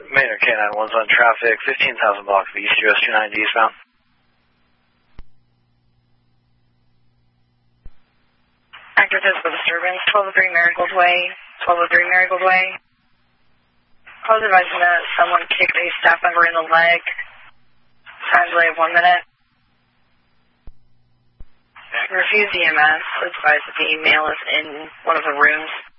Maynard K91 on traffic, 15,000 blocks of East US 290 eastbound. Active physical disturbance, 1203 Marigold Way, 1203 Marigold Way. Call advising that someone kicked a staff member in the leg. Time delay of 1 minute. Refuse EMS. Advise that the male is in one of the rooms.